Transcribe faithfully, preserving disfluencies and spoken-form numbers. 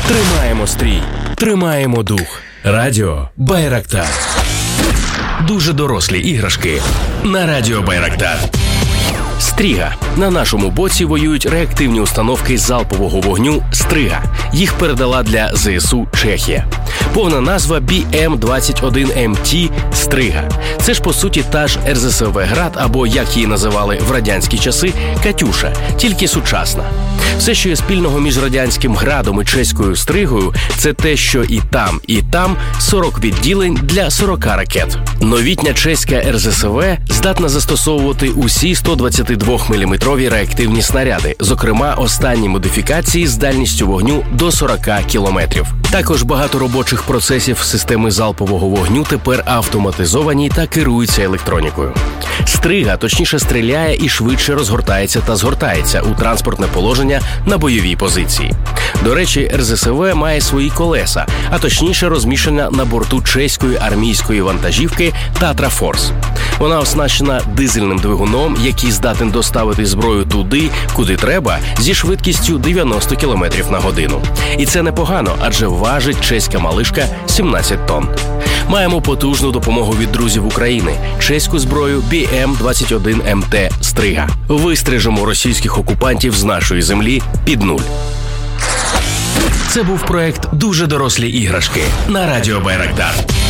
Тримаємо стрій, тримаємо дух. Радіо Байрактар. Дуже дорослі іграшки на Радіо Байрактар. Стріга. На нашому боці воюють реактивні установки залпового вогню «Стрига». Їх передала для ЗСУ Чехія. Повна назва бі ем двадцять один ем ті «Стрига». Це ж, по суті, та ж ер зе ес ве «Град», або, як її називали в радянські часи, «Катюша», тільки сучасна. Все, що є спільного між радянським «Градом» і чеською «Стригою», це те, що і там, і там сорок відділень для сорок ракет. Новітня чеська ер зе ес ве здатна застосовувати усі сто двадцятидвоміліметрові реактивні снаряди, зокрема останні модифікації з дальністю вогню до сорок кілометрів. Також багато робочих процесів системи залпового вогню тепер автоматизовані та керуються електронікою. «Стрига» точніше стріляє і швидше розгортається та згортається у транспортне положення на бойовій позиції. До речі, ер зе ес ве має свої колеса, а точніше розміщена на борту чеської армійської вантажівки «Татра Форс». Вона оснащена дизельним двигуном, який здатен доставити зброю туди, куди треба, зі швидкістю дев'яносто кілометрів на годину. І це непогано, адже важить чеська малишка сімнадцять тонн. Маємо потужну допомогу від друзів України – чеську зброю бі ем двадцять один ем те «Стрига». Вистрижемо російських окупантів з нашої землі під нуль. Це був проект «Дуже дорослі іграшки» на Радіо Байрактар.